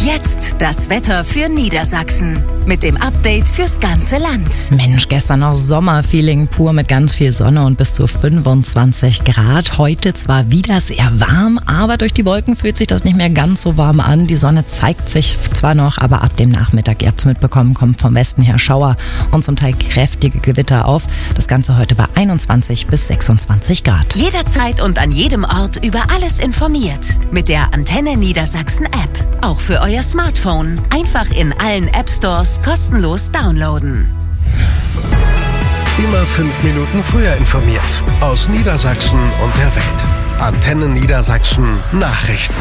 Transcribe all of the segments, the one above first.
Jetzt das Wetter für Niedersachsen. Mit dem Update fürs ganze Land. Mensch, gestern noch Sommerfeeling pur mit ganz viel Sonne und bis zu 25 Grad. Heute zwar wieder sehr warm, aber durch die Wolken fühlt sich das nicht mehr ganz so warm an. Die Sonne zeigt sich zwar noch, aber ab dem Nachmittag, ihr habt's mitbekommen, kommt vom Westen her Schauer und zum Teil kräftige Gewitter auf. Das Ganze heute bei 21 bis 26 Grad. Jederzeit und an jedem Ort über alles informiert. Mit der Antenne Niedersachsen App. Auch für euer Smartphone. Einfach in allen App-Stores kostenlos downloaden. Immer 5 Minuten früher informiert. Aus Niedersachsen und der Welt. Antenne Niedersachsen Nachrichten.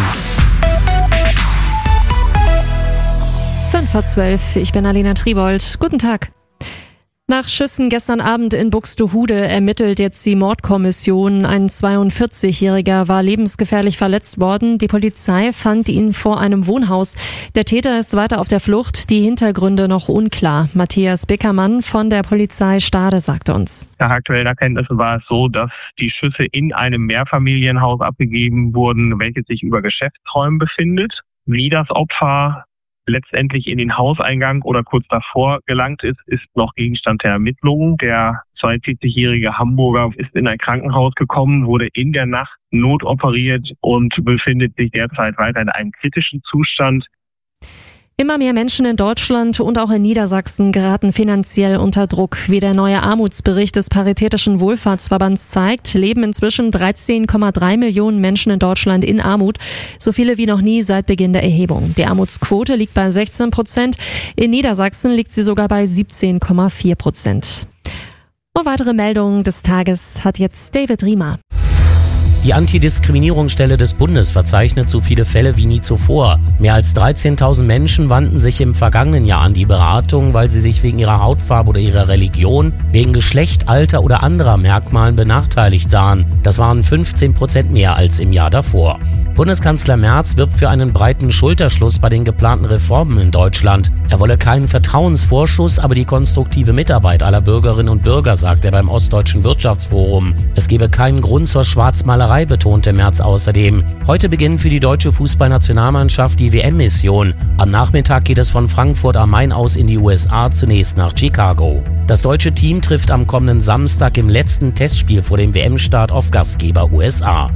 5:12 Uhr, ich bin Alina Tribold. Guten Tag. Nach Schüssen gestern Abend in Buxtehude ermittelt jetzt die Mordkommission. Ein 42-Jähriger war lebensgefährlich verletzt worden. Die Polizei fand ihn vor einem Wohnhaus. Der Täter ist weiter auf der Flucht. Die Hintergründe noch unklar. Matthias Bickermann von der Polizei Stade sagte uns. Nach aktuellen Erkenntnissen war es so, dass die Schüsse in einem Mehrfamilienhaus abgegeben wurden, welches sich über Geschäftsräumen befindet. Wie das Opfer letztendlich in den Hauseingang oder kurz davor gelangt ist noch Gegenstand der Ermittlungen. Der 42-jährige Hamburger ist in ein Krankenhaus gekommen, wurde in der Nacht notoperiert und befindet sich derzeit weiter in einem kritischen Zustand. Immer mehr Menschen in Deutschland und auch in Niedersachsen geraten finanziell unter Druck. Wie der neue Armutsbericht des Paritätischen Wohlfahrtsverbands zeigt, leben inzwischen 13,3 Millionen Menschen in Deutschland in Armut. So viele wie noch nie seit Beginn der Erhebung. Die Armutsquote liegt bei 16%. In Niedersachsen liegt sie sogar bei 17,4%. Und weitere Meldungen des Tages hat jetzt David Riemer. Die Antidiskriminierungsstelle des Bundes verzeichnet so viele Fälle wie nie zuvor. Mehr als 13.000 Menschen wandten sich im vergangenen Jahr an die Beratung, weil sie sich wegen ihrer Hautfarbe oder ihrer Religion, wegen Geschlecht, Alter oder anderer Merkmalen benachteiligt sahen. Das waren 15% mehr als im Jahr davor. Bundeskanzler Merz wirbt für einen breiten Schulterschluss bei den geplanten Reformen in Deutschland. Er wolle keinen Vertrauensvorschuss, aber die konstruktive Mitarbeit aller Bürgerinnen und Bürger, sagt er beim Ostdeutschen Wirtschaftsforum. Es gebe keinen Grund zur Schwarzmalerei, betonte Merz außerdem. Heute beginnt für die deutsche Fußballnationalmannschaft die WM-Mission. Am Nachmittag geht es von Frankfurt am Main aus in die USA, zunächst nach Chicago. Das deutsche Team trifft am kommenden Samstag im letzten Testspiel vor dem WM-Start auf Gastgeber USA.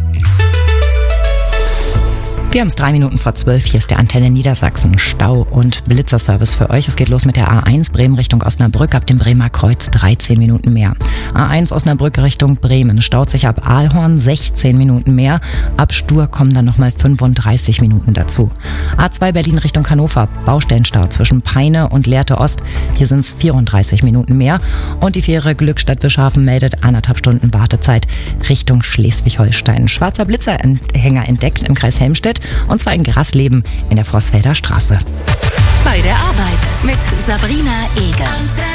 Wir haben es 3:03. Hier ist der Antenne Niedersachsen Stau- und Blitzerservice für euch. Es geht los mit der A1 Bremen Richtung Osnabrück ab dem Bremer Kreuz 13 Minuten mehr. A1 Osnabrück Richtung Bremen staut sich ab Aalhorn 16 Minuten mehr. Ab Stur kommen dann nochmal 35 Minuten dazu. A2 Berlin Richtung Hannover, Baustellenstau zwischen Peine und Lehrte Ost. Hier sind es 34 Minuten mehr. Und die Fähre Glückstadt-Wischhafen meldet 1,5 Stunden Wartezeit Richtung Schleswig-Holstein. Schwarzer Blitzerhänger entdeckt im Kreis Helmstedt. Und zwar in Grasleben in der Vossfelder Straße. Bei der Arbeit mit Sabrina Eger.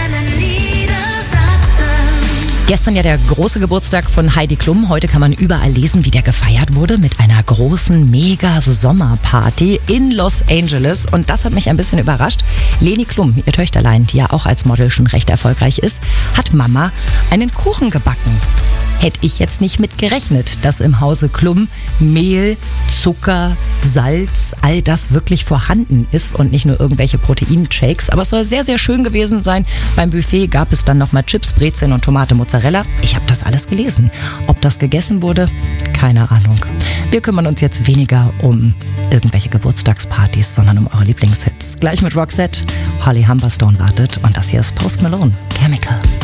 Gestern ja der große Geburtstag von Heidi Klum. Heute kann man überall lesen, wie der gefeiert wurde mit einer großen Mega-Sommerparty in Los Angeles. Und das hat mich ein bisschen überrascht. Leni Klum, ihr Töchterlein, die ja auch als Model schon recht erfolgreich ist, hat Mama einen Kuchen gebacken. Hätte ich jetzt nicht mit gerechnet, dass im Hause Klum Mehl, Zucker, Salz, all das wirklich vorhanden ist und nicht nur irgendwelche Proteinshakes. Aber es soll sehr, sehr schön gewesen sein. Beim Buffet gab es dann nochmal Chips, Brezeln und Tomate Mozzarella. Ich habe das alles gelesen. Ob das gegessen wurde? Keine Ahnung. Wir kümmern uns jetzt weniger um irgendwelche Geburtstagspartys, sondern um eure Lieblingshits. Gleich mit Roxette. Holly Humberstone wartet und das hier ist Post Malone, Chemical.